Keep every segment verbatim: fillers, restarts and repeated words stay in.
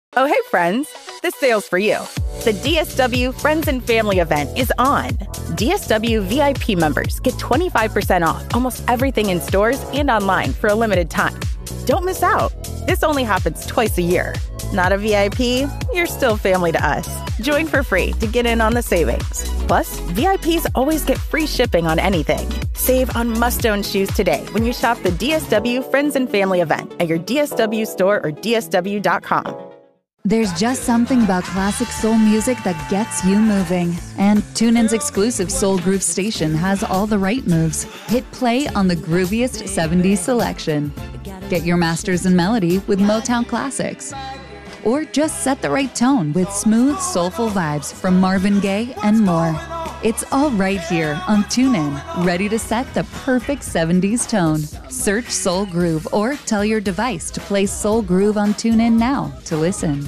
Oh, hey, friends. This sale's for you. The D S W Friends and Family event is on. D S W V I P members get twenty-five percent off almost everything in stores and online for a limited time. Don't miss out. This only happens twice a year. Not a V I P? You're still family to us. Join for free to get in on the savings. Plus, V I Ps always get free shipping on anything. Save on must-own shoes today when you shop the D S W Friends and Family event at your D S W store or D S W dot com. There's just something about classic soul music that gets you moving. And TuneIn's exclusive Soul Groove station has all the right moves. Hit play on the grooviest seventies selection. Get your masters in melody with Motown classics. Or just set the right tone with smooth, soulful vibes from Marvin Gaye and more. It's all right here on TuneIn, ready to set the perfect seventies tone. Search Soul Groove or tell your device to play Soul Groove on TuneIn now to listen.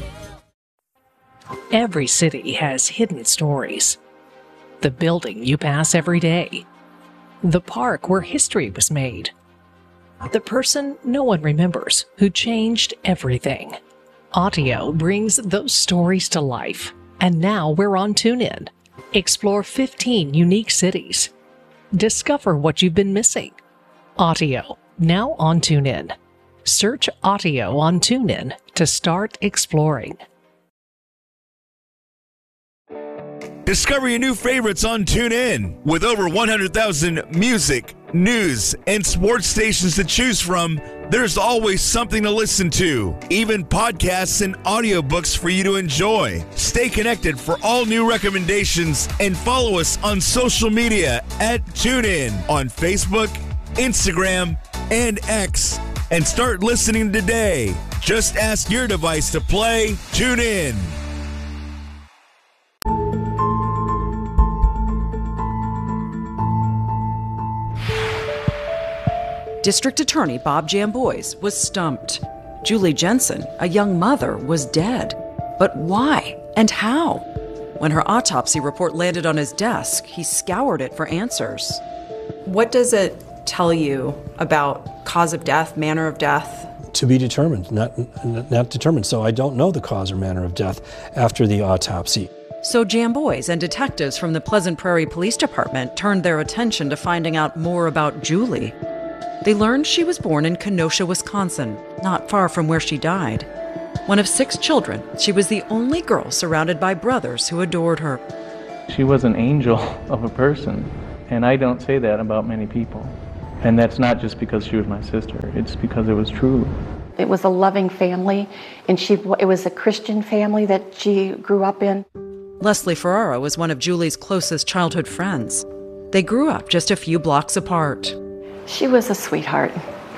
Every city has hidden stories. The building you pass every day. The park where history was made. The person no one remembers who changed everything. Audio brings those stories to life, and now we're on TuneIn. Explore fifteen unique cities. Discover what you've been missing. Audio, now on TuneIn. Search Audio on TuneIn to start exploring. Discover your new favorites on TuneIn. With over one hundred thousand music, news, and sports stations to choose from, there's always something to listen to, even podcasts and audiobooks for you to enjoy. Stay connected for all new recommendations and follow us on social media at TuneIn on Facebook, Instagram, and X. And start listening today. Just ask your device to play TuneIn. District Attorney Bob Jambois was stumped. Julie Jensen, a young mother, was dead. But why and how? When her autopsy report landed on his desk, he scoured it for answers. What does it tell you about cause of death, manner of death? To be determined, not, not determined. So I don't know the cause or manner of death after the autopsy. So Jambois and detectives from the Pleasant Prairie Police Department turned their attention to finding out more about Julie. They learned she was born in Kenosha, Wisconsin, not far from where she died. One of six children, she was the only girl surrounded by brothers who adored her. She was an angel of a person, and I don't say that about many people. And that's not just because she was my sister, it's because it was true. It was a loving family, and she it was a Christian family that she grew up in. Leslie Ferrara was one of Julie's closest childhood friends. They grew up just a few blocks apart. She was a sweetheart,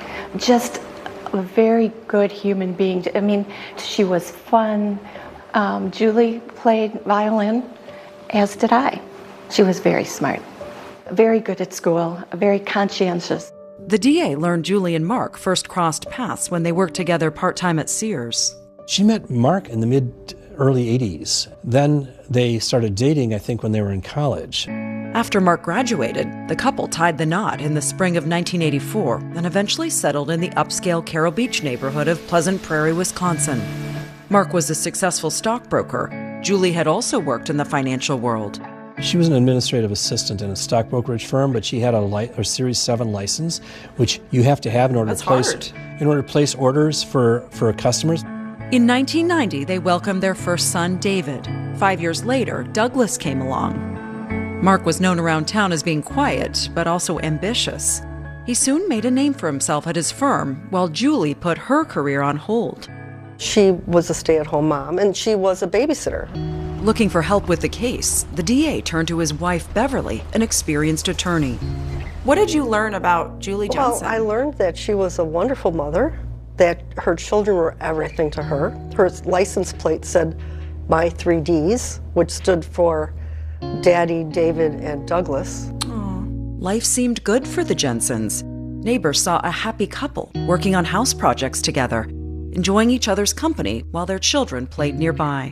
just a very good human being. I mean, she was fun. Um, Julie played violin, as did I. She was very smart, very good at school, very conscientious. The D A learned Julie and Mark first crossed paths when they worked together part-time at Sears. She met Mark in the mid-early eighties. Then they started dating, I think, when they were in college. After Mark graduated, the couple tied the knot in the spring of nineteen eighty-four and eventually settled in the upscale Carroll Beach neighborhood of Pleasant Prairie, Wisconsin. Mark was a successful stockbroker. Julie had also worked in the financial world. She was an administrative assistant in a stock brokerage firm, but she had a, li- a Series seven license, which you have to have in order That's to place hard. in order to place orders for, for customers. In nineteen ninety, they welcomed their first son, David. Five years later, Douglas came along. Mark was known around town as being quiet, but also ambitious. He soon made a name for himself at his firm, while Julie put her career on hold. She was a stay-at-home mom, and she was a babysitter. Looking for help with the case, the D A turned to his wife, Beverly, an experienced attorney. What did you learn about Julie Jensen? Well, I learned that she was a wonderful mother, that her children were everything to her. Her license plate said my three Ds, which stood for Daddy, David, and Douglas. Aww. Life seemed good for the Jensens. Neighbors saw a happy couple working on house projects together, enjoying each other's company while their children played nearby.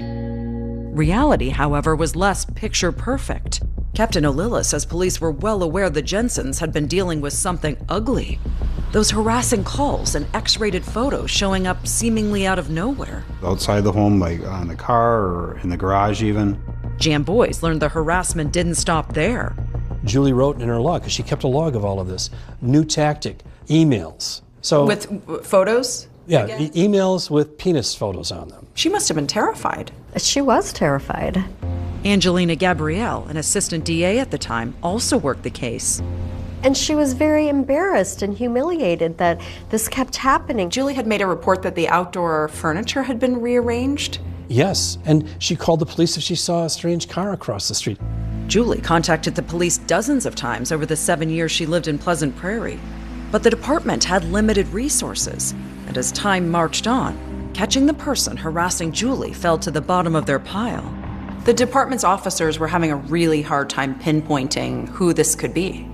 Reality, however, was less picture perfect. Captain O'Lilla says police were well aware the Jensens had been dealing with something ugly. Those harassing calls and X-rated photos showing up seemingly out of nowhere. Outside the home, like on the car or in the garage even. Jan Boys learned the harassment didn't stop there. Julie wrote in her log, because she kept a log of all of this, new tactic, emails. So With w- photos? Yeah, e- emails with penis photos on them. She must have been terrified. She was terrified. Angelina Gabrielle, an assistant D A at the time, also worked the case. And she was very embarrassed and humiliated that this kept happening. Julie had made a report that the outdoor furniture had been rearranged. Yes, and she called the police if she saw a strange car across the street. Julie contacted the police dozens of times over the seven years she lived in Pleasant Prairie. But the department had limited resources, and as time marched on, catching the person harassing Julie fell to the bottom of their pile. The department's officers were having a really hard time pinpointing who this could be.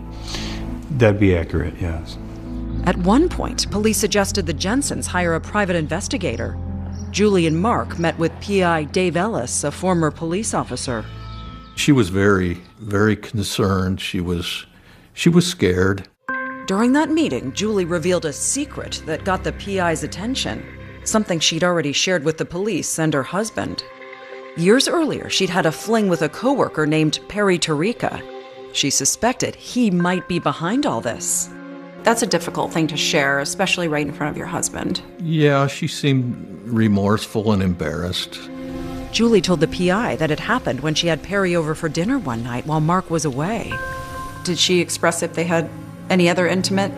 That'd be accurate, yes. At one point, police suggested the Jensens hire a private investigator. Julie and Mark met with P I Dave Ellis, a former police officer. She was very, very concerned. She was, she was scared. During that meeting, Julie revealed a secret that got the P I's attention, something she'd already shared with the police and her husband. Years earlier, she'd had a fling with a coworker named Perry Tarika. She suspected he might be behind all this. That's a difficult thing to share, especially right in front of your husband. Yeah, she seemed remorseful and embarrassed. Julie told the P I that it happened when she had Perry over for dinner one night while Mark was away. Did she express if they had any other intimate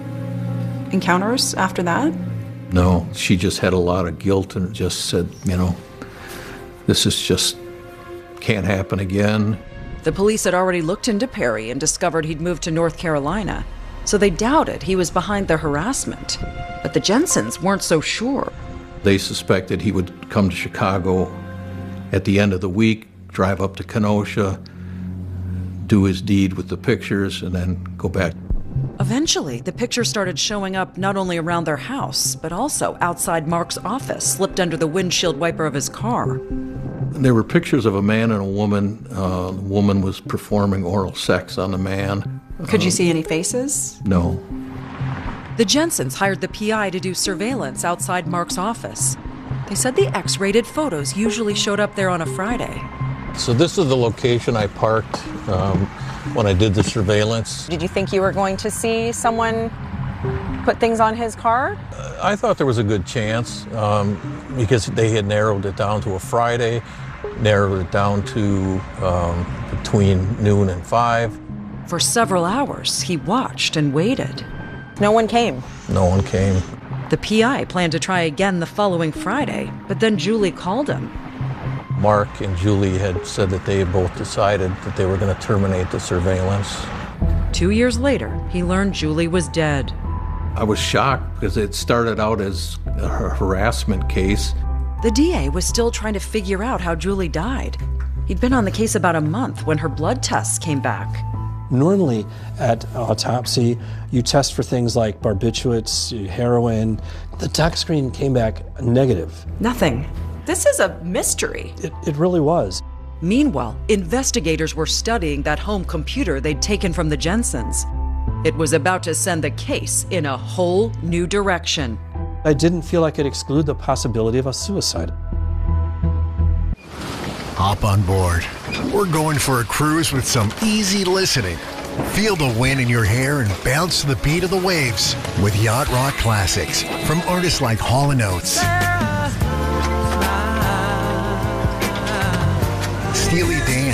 encounters after that? No, she just had a lot of guilt and just said, you know, this is just can't happen again. The police had already looked into Perry and discovered he'd moved to North Carolina, so they doubted he was behind the harassment. But the Jensens weren't so sure. They suspected he would come to Chicago at the end of the week, drive up to Kenosha, do his deed with the pictures, and then go back. Eventually, the pictures started showing up not only around their house, but also outside Mark's office, slipped under the windshield wiper of his car. There were pictures of a man and a woman. Uh, the woman was performing oral sex on the man. Could uh, you see any faces? No. The Jensens hired the P I to do surveillance outside Mark's office. They said the X-rated photos usually showed up there on a Friday. So this is the location I parked um, when I did the surveillance. Did you think you were going to see someone put things on his car? Uh, I thought there was a good chance um, because they had narrowed it down to a Friday, narrowed it down to um, between noon and five. For several hours, he watched and waited. No one came. No one came. The P I planned to try again the following Friday, but then Julie called him. Mark and Julie had said that they had both decided that they were going to terminate the surveillance. Two years later, he learned Julie was dead. I was shocked because it started out as a harassment case. The D A was still trying to figure out how Julie died. He'd been on the case about a month when her blood tests came back. Normally, at autopsy, you test for things like barbiturates, heroin. The tox screen came back negative. Nothing. This is a mystery. It, it really was. Meanwhile, investigators were studying that home computer they'd taken from the Jensens. It was about to send the case in a whole new direction. I didn't feel I could exclude the possibility of a suicide. Hop on board. We're going for a cruise with some easy listening. Feel the wind in your hair and bounce to the beat of the waves with Yacht Rock Classics from artists like Hall and Oates, Steely Dan,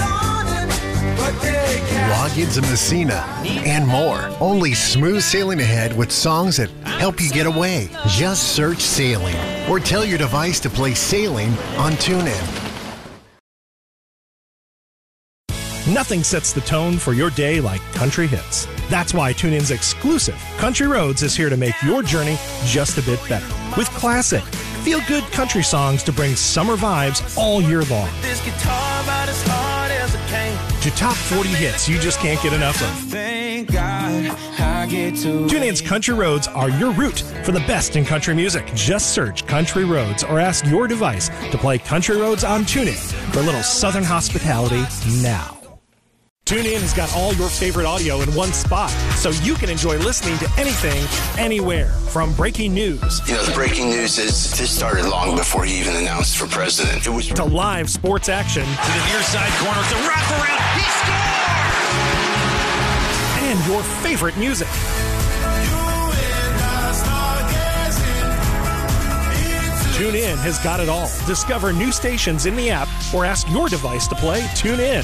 Loggins and Messina, and more. Only smooth sailing ahead with songs that help you get away. Just search Sailing or tell your device to play Sailing on TuneIn. Nothing sets the tone for your day like country hits. That's why TuneIn's exclusive Country Roads is here to make your journey just a bit better. With classic, feel-good country songs to bring summer vibes all year long. This guitar about as hard as it came. To top forty hits you just can't get enough of. Thank God I get to TuneIn's Country Roads are your route for the best in country music. Just search Country Roads or ask your device to play Country Roads on TuneIn for a little southern hospitality now. TuneIn has got all your favorite audio in one spot, so you can enjoy listening to anything, anywhere. From breaking news. You know, the breaking news is this started long before he even announced for president. It was to live sports action. To the near side corner, it's a wraparound. He scores! And your favorite music. TuneIn has got it all. Discover new stations in the app or ask your device to play TuneIn.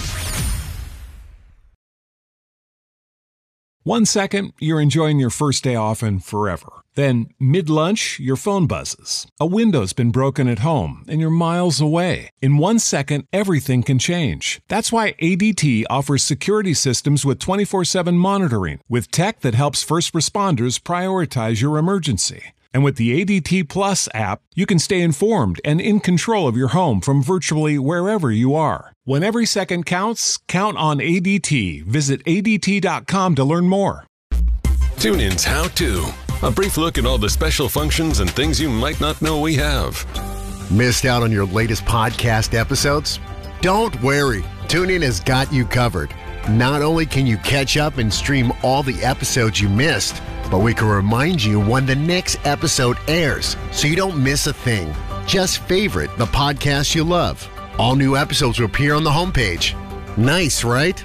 One second, you're enjoying your first day off and forever. Then, mid-lunch, your phone buzzes. A window's been broken at home and you're miles away. In one second, everything can change. That's why A D T offers security systems with twenty-four seven monitoring, with tech that helps first responders prioritize your emergency. And with the A D T Plus app, you can stay informed and in control of your home from virtually wherever you are. When every second counts, count on A D T. Visit A D T dot com to learn more. TuneIn's How To. A brief look at all the special functions and things you might not know we have. Missed out on your latest podcast episodes? Don't worry. TuneIn has got you covered. Not only can you catch up and stream all the episodes you missed, but we can remind you when the next episode airs so you don't miss a thing. Just favorite the podcast you love. All new episodes will appear on the homepage. Nice, right?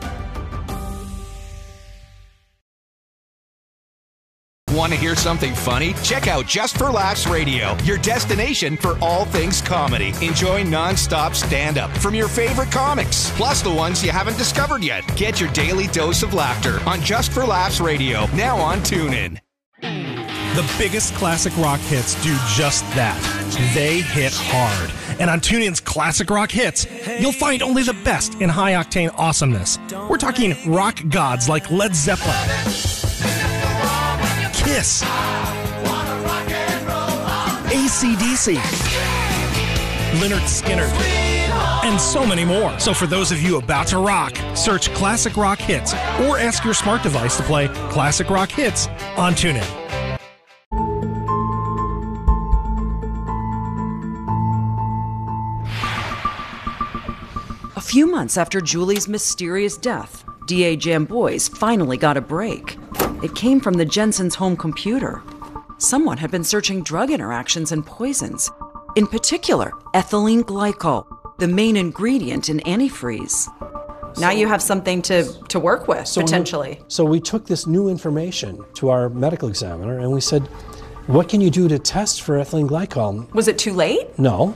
Want to hear something funny? Check out Just for Laughs Radio, your destination for all things comedy. Enjoy non-stop stand-up from your favorite comics, plus the ones you haven't discovered yet. Get your daily dose of laughter on Just for Laughs Radio, now on TuneIn. The biggest classic rock hits do just that. They hit hard. And on TuneIn's Classic Rock Hits, you'll find only the best in high-octane awesomeness. We're talking rock gods like Led Zeppelin, Kiss, A C D C, Lynyrd Skynyrd, and so many more. So for those of you about to rock, search Classic Rock Hits or ask your smart device to play Classic Rock Hits on TuneIn. A few months after Julie's mysterious death, D A Jambois finally got a break. It came from the Jensens' home computer. Someone had been searching drug interactions and poisons, in particular, ethylene glycol, the main ingredient in antifreeze. Now you have something to, to work with, So potentially. We, so we took this new information to our medical examiner and we said, what can you do to test for ethylene glycol? Was it too late? No.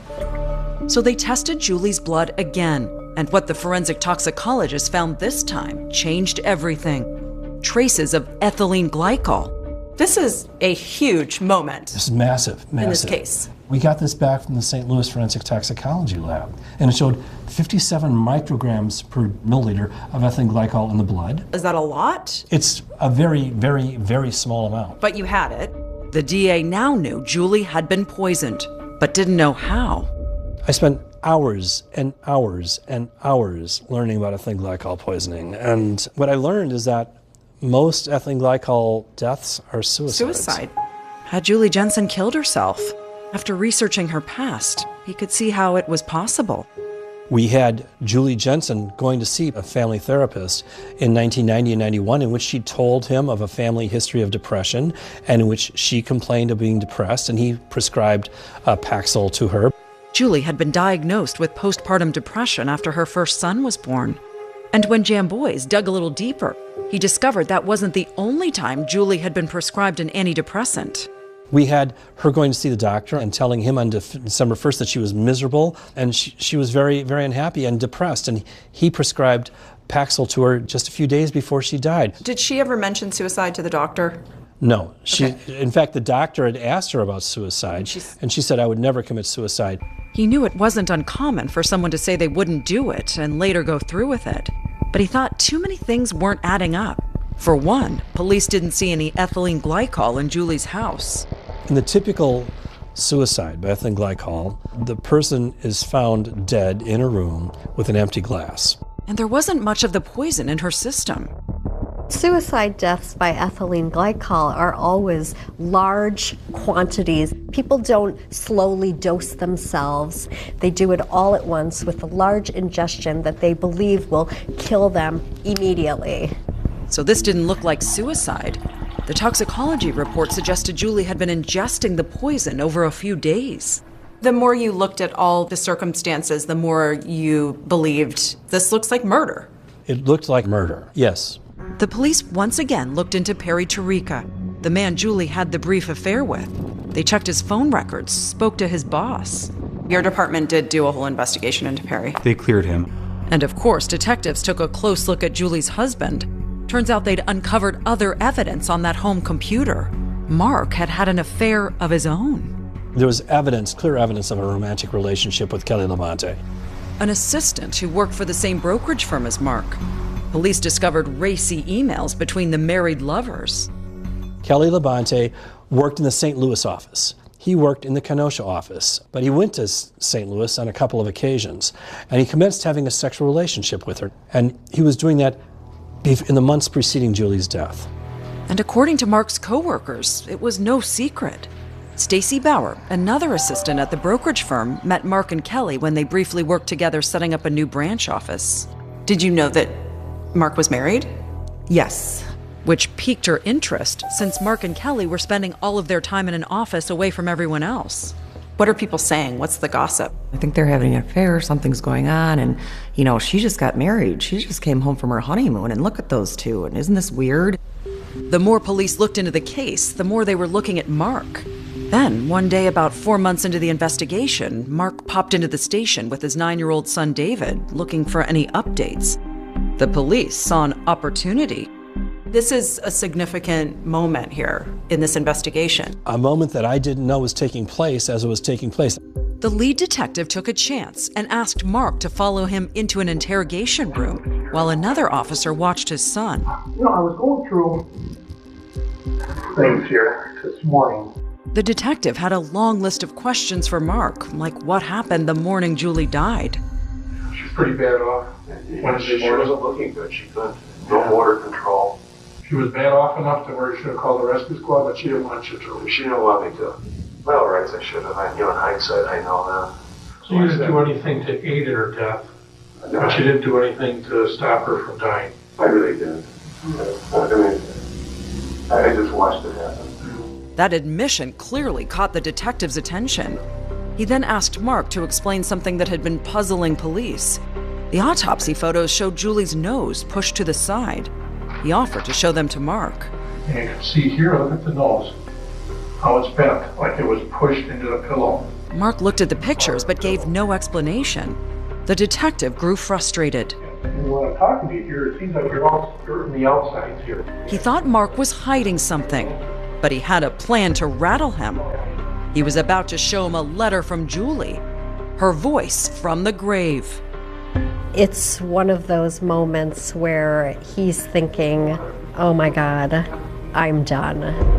So they tested Julie's blood again, and what the forensic toxicologist found this time changed everything. Traces of ethylene glycol. This is a huge moment. This is massive, massive. In this case. We got this back from the Saint Louis Forensic Toxicology Lab, and it showed fifty-seven micrograms per milliliter of ethylene glycol in the blood. Is that a lot? It's a very, very, very small amount. But you had it. The D A now knew Julie had been poisoned, but didn't know how. I spent hours and hours and hours learning about ethylene glycol poisoning, and what I learned is that most ethylene glycol deaths are suicides. Suicide. Had Julie Jensen killed herself? After researching her past, he could see how it was possible. We had Julie Jensen going to see a family therapist in nineteen ninety and ninety-one in which she told him of a family history of depression and in which she complained of being depressed, and he prescribed uh, Paxil to her. Julie had been diagnosed with postpartum depression after her first son was born. And when Jambois dug a little deeper, he discovered that wasn't the only time Julie had been prescribed an antidepressant. We had her going to see the doctor and telling him on December first that she was miserable, and she, she was very, very unhappy and depressed, and he prescribed Paxil to her just a few days before she died. Did she ever mention suicide to the doctor? No. She, Okay. in fact, the doctor had asked her about suicide, and she said, I would never commit suicide. He knew it wasn't uncommon for someone to say they wouldn't do it and later go through with it. But he thought too many things weren't adding up. For one, police didn't see any ethylene glycol in Julie's house. In the typical suicide by ethylene glycol, the person is found dead in a room with an empty glass. And there wasn't much of the poison in her system. Suicide deaths by ethylene glycol are always large quantities. People don't slowly dose themselves. They do it all at once with a large ingestion that they believe will kill them immediately. So this didn't look like suicide. The toxicology report suggested Julie had been ingesting the poison over a few days. The more you looked at all the circumstances, the more you believed this looks like murder. It looked like murder, yes. The police once again looked into Perry Tarica, the man Julie had the brief affair with. They checked his phone records, spoke to his boss. Your department did do a whole investigation into Perry. They cleared him. And of course, detectives took a close look at Julie's husband. Turns out they'd uncovered other evidence on that home computer. Mark had had an affair of his own. There was evidence, clear evidence of a romantic relationship with Kelly Labonte. An assistant who worked for the same brokerage firm as Mark. Police discovered racy emails between the married lovers. Kelly Labonte worked in the Saint Louis office. He worked in the Kenosha office, but he went to Saint Louis on a couple of occasions, and he commenced having a sexual relationship with her. And he was doing that in the months preceding Julie's death. And according to Mark's coworkers, it was no secret. Stacy Bauer, another assistant at the brokerage firm, met Mark and Kelly when they briefly worked together setting up a new branch office. Did you know that Mark was married? Yes, which piqued her interest since Mark and Kelly were spending all of their time in an office away from everyone else. What are people saying? What's the gossip? I think they're having an affair, something's going on, and, you know, she just got married. She just came home from her honeymoon, and look at those two, and isn't this weird? The more police looked into the case, the more they were looking at Mark. Then, one day about four months into the investigation, Mark popped into the station with his nine-year-old son David, looking for any updates. The police saw an opportunity. This is a significant moment here in this investigation. A moment that I didn't know was taking place as it was taking place. The lead detective took a chance and asked Mark to follow him into an interrogation room, while another officer watched his son. You know, I was going through things here this morning. The detective had a long list of questions for Mark, like what happened the morning Julie died. She's pretty bad off. When she wasn't looking good, she couldn't. No motor control. She was bad off enough to where she should have called the rescue squad, but she didn't want you to. She didn't want me to. Well, right, I should have. I, you know, in hindsight, I know that. So you didn't do anything to aid in her death, no. But you didn't do anything to stop her from dying. I really didn't. I mean, I just watched it happen. That admission clearly caught the detective's attention. He then asked Mark to explain something that had been puzzling police. The autopsy photos showed Julie's nose pushed to the side. He offered to show them to Mark. And you can see here, look at the nose, how it's bent, like it was pushed into the pillow. Mark looked at the pictures but gave no explanation. The detective grew frustrated. And when I'm talking to you here, it seems like you're all skirting the outsides here. He thought Mark was hiding something, but he had a plan to rattle him. He was about to show him a letter from Julie, her voice from the grave. It's one of those moments where he's thinking, oh my God, I'm done.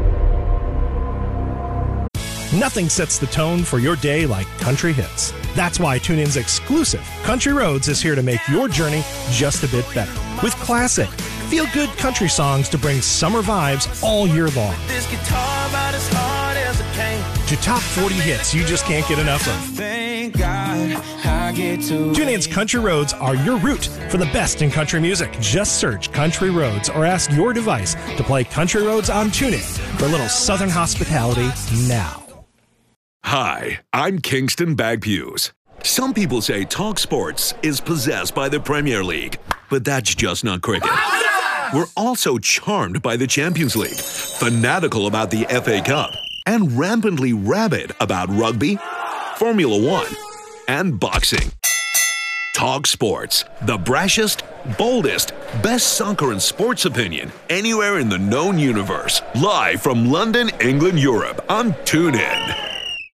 Nothing sets the tone for your day like country hits. That's why TuneIn's exclusive Country Roads is here to make your journey just a bit better. With classic, feel-good country songs to bring summer vibes all year long. This guitar about as hard as it can. To top forty hits you just can't get enough of. Thank God I get to TuneIn's Country Roads are your route for the best in country music. Just search Country Roads or ask your device to play Country Roads on TuneIn for a little southern hospitality now. Hi, I'm Kingston Bagpues. Some people say Talk Sports is possessed by the Premier League, but that's just not cricket. We're also charmed by the Champions League, fanatical about the F A Cup, and rampantly rabid about rugby, Formula One, and boxing. Talk Sports, the brashest, boldest, best soccer and sports opinion anywhere in the known universe. Live from London, England, Europe on TuneIn.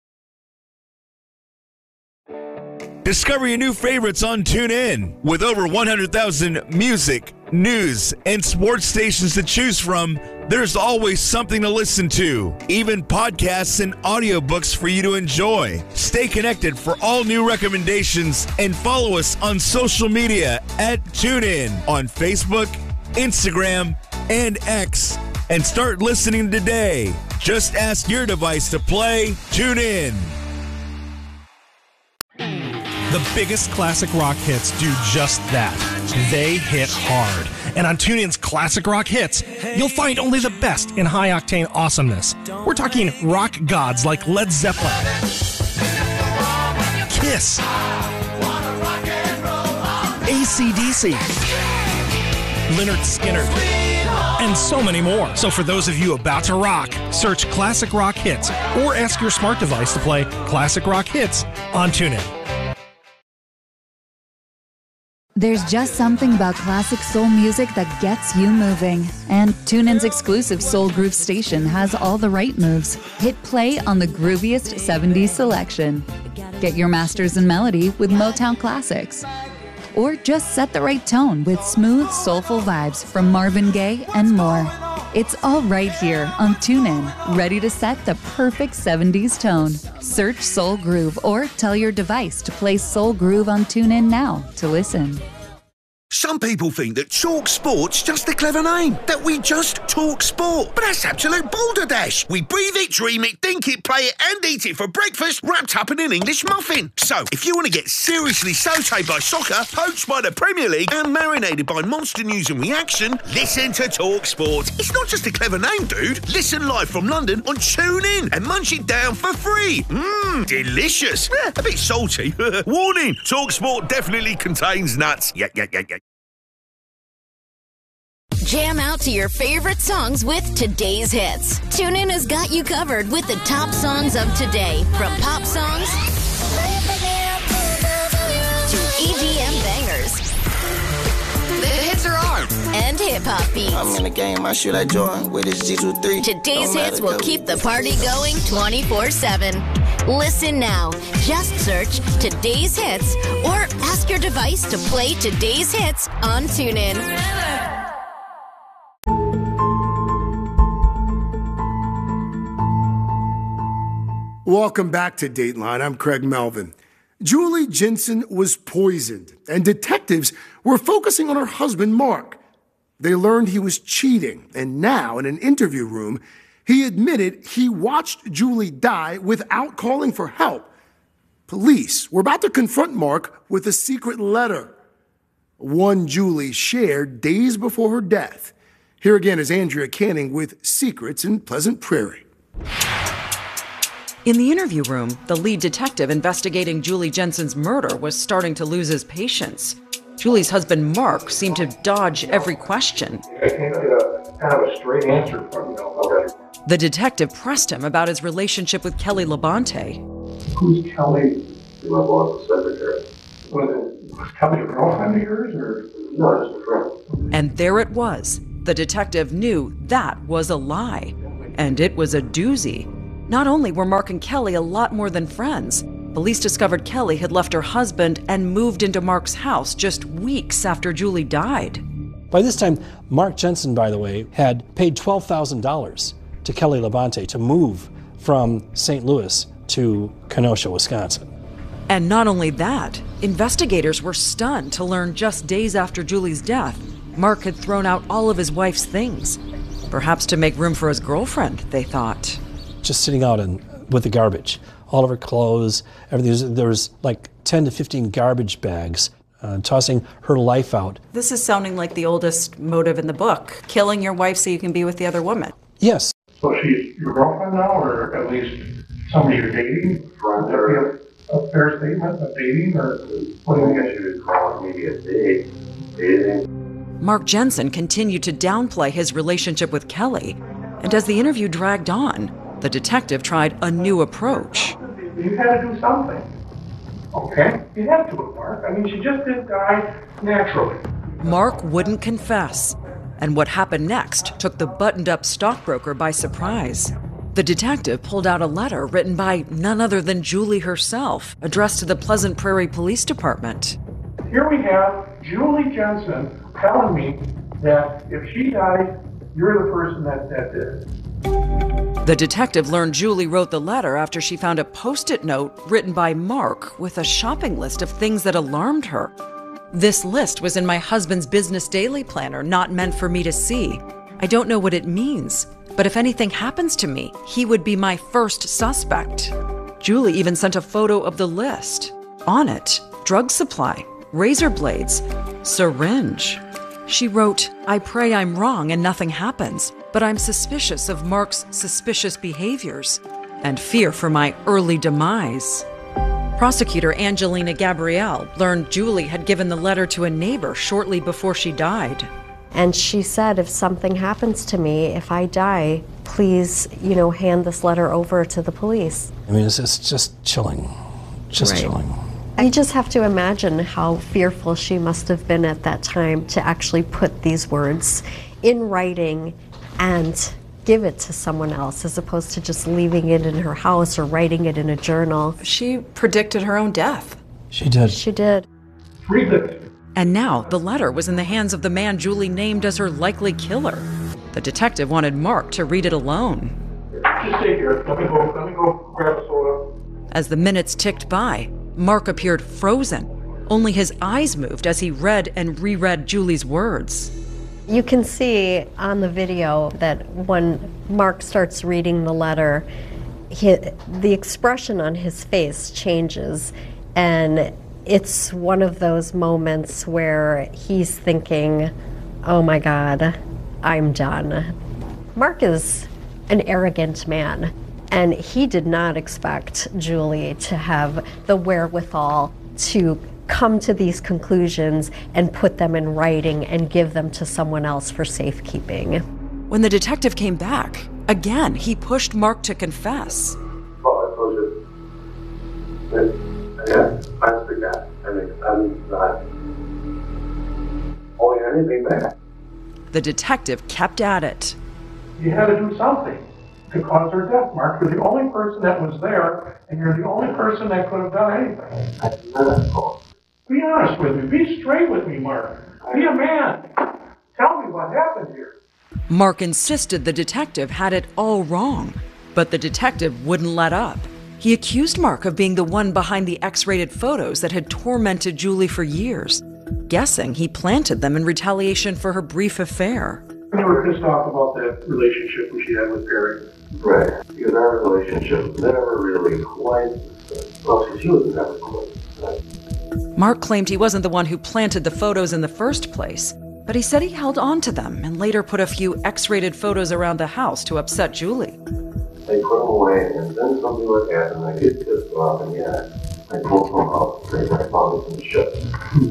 Discover your new favorites on TuneIn. With over one hundred thousand music, news, and sports stations to choose from, there's always something to listen to. Even podcasts and audiobooks for you to enjoy. Stay connected for all new recommendations and follow us on social media at TuneIn on Facebook, Instagram, and X, and start listening today. Just ask your device to play TuneIn. The biggest classic rock hits do just that. They hit hard. And on TuneIn's Classic Rock Hits, you'll find only the best in high-octane awesomeness. We're talking rock gods like Led Zeppelin, Kiss, A C D C, Lynyrd Skynyrd, and so many more. So for those of you about to rock, search Classic Rock Hits or ask your smart device to play Classic Rock Hits on TuneIn. There's just something about classic soul music that gets you moving. And TuneIn's exclusive Soul Groove station has all the right moves. Hit play on the grooviest seventies selection. Get your masters in melody with Motown classics. Or just set the right tone with smooth, soulful vibes from Marvin Gaye and more. It's all right here on TuneIn, ready to set the perfect seventies tone. Search Soul Groove or tell your device to play Soul Groove on TuneIn now to listen. Some people think that Talk Sport's just a clever name, that we just talk sport. But that's absolute balderdash. We breathe it, dream it, think it, play it, and eat it for breakfast, wrapped up in an English muffin. So, if you want to get seriously sautéed by soccer, poached by the Premier League, and marinated by monster news and reaction, listen to Talk Sport. It's not just a clever name, dude. Listen live from London on TuneIn and munch it down for free. Mmm, delicious. Eh, a bit salty. Warning, Talk Sport definitely contains nuts. Yeah, yeah, yeah, yeah. Jam out to your favorite songs with today's hits. TuneIn has got you covered with the top songs of today, from pop songs to E D M bangers. The hits are on, and hip-hop beats. I'm in the game, I shoot like Jordan with his G twenty-three. Today's hits will keep the party going twenty-four seven. Listen now. Just search Today's Hits or ask your device to play Today's Hits on TuneIn. Welcome back to Dateline. I'm Craig Melvin. Julie Jensen was poisoned, and detectives were focusing on her husband, Mark. They learned he was cheating, and now, in an interview room, he admitted he watched Julie die without calling for help. Police were about to confront Mark with a secret letter, one Julie shared days before her death. Here again is Andrea Canning with Secrets in Pleasant Prairie. In the interview room, the lead detective investigating Julie Jensen's murder was starting to lose his patience. Julie's husband, Mark, seemed to dodge every question. I can't get a kind of a straight answer from you already. The detective pressed him about his relationship with Kelly Labonte. Who's Kelly Labonte's secretary? Was it was Kelly a girlfriend of yours, or no, just a friend? And there it was. The detective knew that was a lie, and it was a doozy. Not only were Mark and Kelly a lot more than friends, police discovered Kelly had left her husband and moved into Mark's house just weeks after Julie died. By this time, Mark Jensen, by the way, had paid twelve thousand dollars to Kelly Labonte to move from Saint Louis to Kenosha, Wisconsin. And not only that, investigators were stunned to learn just days after Julie's death, Mark had thrown out all of his wife's things. Perhaps to make room for his girlfriend, they thought. Just sitting out in, with the garbage. All of her clothes, everything. There was like ten to fifteen garbage bags, uh, tossing her life out. This is sounding like the oldest motive in the book, killing your wife so you can be with the other woman. Yes. So she's your girlfriend now, or at least somebody you're dating? Friend, or a fair statement of dating, or what do you guess you would call it? Maybe a date? Dating? Mark Jensen continued to downplay his relationship with Kelly, and as the interview dragged on, the detective tried a new approach. You had to do something. Okay? You had to, Mark. I mean, she just didn't die naturally. Mark wouldn't confess, and what happened next took the buttoned-up stockbroker by surprise. The detective pulled out a letter written by none other than Julie herself, addressed to the Pleasant Prairie Police Department. Here we have Julie Jensen telling me that if she died, you're the person that, that did it. The detective learned Julie wrote the letter after she found a Post-it note written by Mark with a shopping list of things that alarmed her. This list was in my husband's business daily planner, not meant for me to see. I don't know what it means, but if anything happens to me, he would be my first suspect. Julie even sent a photo of the list. On it, drug supply, razor blades, syringe. She wrote, I pray I'm wrong and nothing happens, but I'm suspicious of Mark's suspicious behaviors and fear for my early demise. Prosecutor Angelina Gabrielle learned Julie had given the letter to a neighbor shortly before she died. And she said, if something happens to me, if I die, please, you know, hand this letter over to the police. I mean, it's, it's just chilling, just Right. chilling. I just have to imagine how fearful she must have been at that time to actually put these words in writing and give it to someone else as opposed to just leaving it in her house or writing it in a journal. She predicted her own death. She did. She did. And now the letter was in the hands of the man Julie named as her likely killer. The detective wanted Mark to read it alone. Just stay here. Let me go. Let me go grab a soda. As the minutes ticked by, Mark appeared frozen. Only his eyes moved as he read and reread Julie's words. You can see on the video that when Mark starts reading the letter, he, the expression on his face changes, and it's one of those moments where he's thinking, oh my God, I'm done. Mark is an arrogant man, and he did not expect Julie to have the wherewithal to come to these conclusions and put them in writing and give them to someone else for safekeeping. When the detective came back, again, he pushed Mark to confess. Well, I told you. That, yeah, I'm the guy. I mean, I'm not holding anything back. The detective kept at it. You had to do something to cause her death, Mark. You're the only person that was there, and you're the only person that could have done anything. I did not call. Be honest with me. Be straight with me, Mark. Be a man. Tell me what happened here. Mark insisted the detective had it all wrong, but the detective wouldn't let up. He accused Mark of being the one behind the X-rated photos that had tormented Julie for years, guessing he planted them in retaliation for her brief affair. You were pissed off about that relationship she had with Barry. Right. Because our relationship never really quite, well, because she was never quite. Right. Mark claimed he wasn't the one who planted the photos in the first place, but he said he held on to them and later put a few X-rated photos around the house to upset Julie. They put them away, and then something would happen, I get pissed off, and yeah, I pulled them out, and I found them in the shut.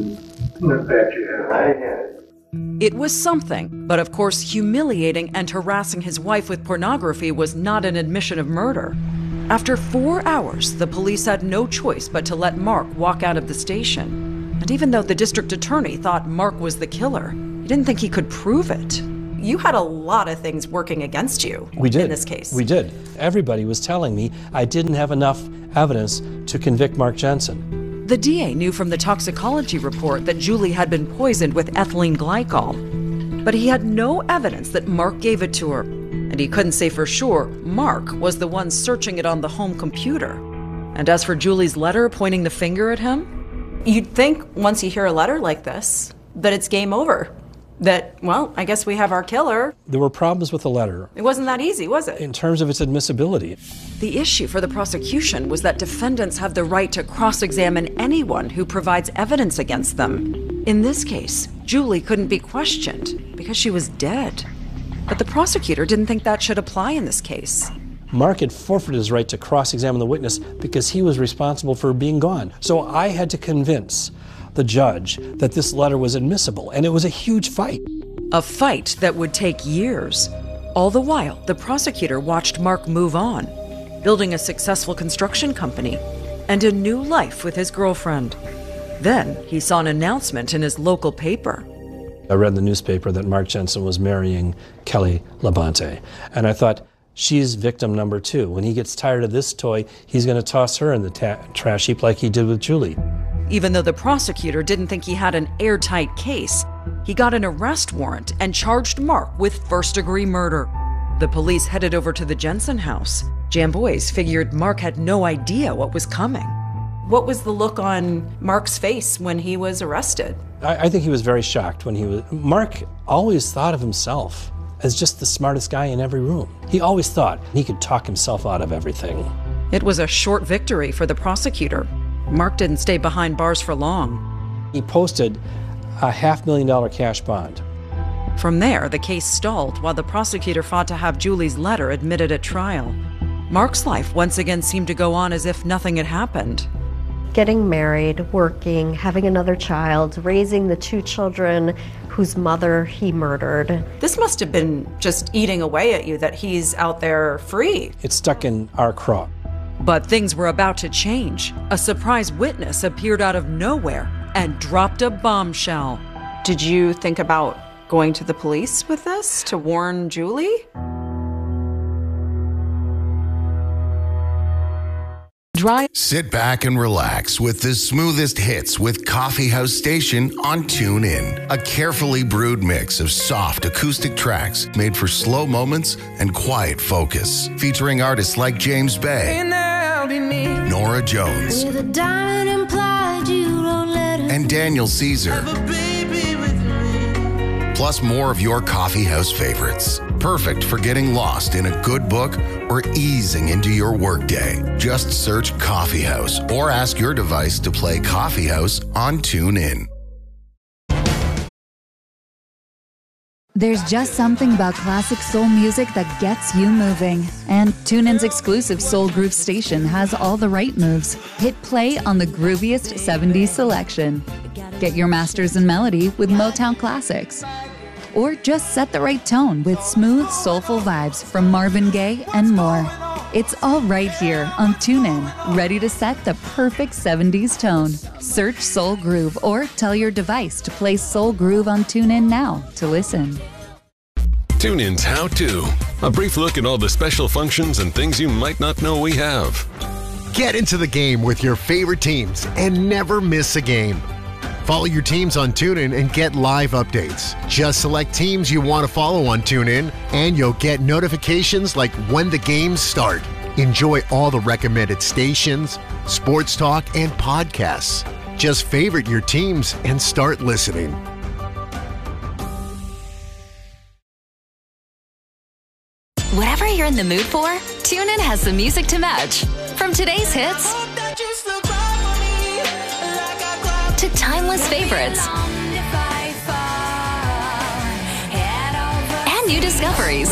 Not bad you had. I had. It was something, but of course humiliating and harassing his wife with pornography was not an admission of murder. After four hours, the police had no choice but to let Mark walk out of the station. And even though the district attorney thought Mark was the killer, he didn't think he could prove it. You had a lot of things working against you We did. in this case. We did. Everybody was telling me I didn't have enough evidence to convict Mark Jensen. The D A knew from the toxicology report that Julie had been poisoned with ethylene glycol, but he had no evidence that Mark gave it to her, and he couldn't say for sure Mark was the one searching it on the home computer. And as for Julie's letter pointing the finger at him, you'd think once you hear a letter like this that it's game over. That, well, I guess we have our killer. There were problems with the letter It wasn't that easy, was it? in terms of its admissibility. the issue for the prosecution was that defendants have the right to cross-examine anyone who provides evidence against them. In this case, Julie couldn't be questioned because she was dead. But the prosecutor didn't think that should apply in this case. Mark had forfeited his right to cross-examine the witness because he was responsible for being gone. So I had to convince the judge that this letter was admissible, and it was a huge fight. A fight that would take years. All the while, the prosecutor watched Mark move on, building a successful construction company and a new life with his girlfriend. Then he saw an announcement in his local paper. I read in the newspaper that Mark Jensen was marrying Kelly Labonte, and I thought, she's victim number two. When he gets tired of this toy, he's going to toss her in the ta- trash heap like he did with Julie. Even though the prosecutor didn't think he had an airtight case, he got an arrest warrant and charged Mark with first-degree murder. The police headed over to the Jensen house. Jamboys figured Mark had no idea what was coming. What was the look on Mark's face when he was arrested? I, I think he was very shocked when he was... Mark always thought of himself as just the smartest guy in every room. He always thought he could talk himself out of everything. It was a short victory for the prosecutor. Mark didn't stay behind bars for long. He posted a half million dollar cash bond. From there, the case stalled while the prosecutor fought to have Julie's letter admitted at trial. Mark's life once again seemed to go on as if nothing had happened. Getting married, working, having another child, raising the two children whose mother he murdered. This must have been just eating away at you that he's out there free. It's stuck in our craw. But things were about to change. A surprise witness appeared out of nowhere and dropped a bombshell. Did you think about going to the police with this to warn Julie? Dry. Sit back and relax with the smoothest hits with Coffee House Station on TuneIn. A carefully brewed mix of soft acoustic tracks made for slow moments and quiet focus. Featuring artists like James Bay, Nora Jones, and Daniel Caesar. Plus more of your coffee house favorites. Perfect for getting lost in a good book or easing into your workday. Just search Coffee House or ask your device to play Coffee House on TuneIn. There's just something about classic soul music that gets you moving. And TuneIn's exclusive Soul Groove station has all the right moves. Hit play on the grooviest seventies selection. Get your masters in melody with Motown classics. Or just set the right tone with smooth, soulful vibes from Marvin Gaye and more. It's all right here on TuneIn, ready to set the perfect seventies tone. Search Soul Groove or tell your device to play Soul Groove on TuneIn now to listen. TuneIn's How To. A brief look at all the special functions and things you might not know we have. Get into the game with your favorite teams and never miss a game. Follow your teams on TuneIn and get live updates. Just select teams you want to follow on TuneIn, and you'll get notifications like when the games start. Enjoy all the recommended stations, sports talk, and podcasts. Just favorite your teams and start listening. Whatever you're in the mood for, TuneIn has the music to match. From today's hits to timeless favorites and new discoveries.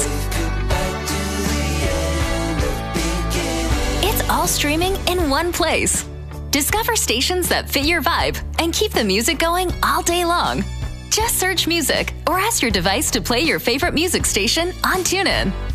It's all streaming in one place. Discover stations that fit your vibe and keep the music going all day long. Just search music or ask your device to play your favorite music station on TuneIn.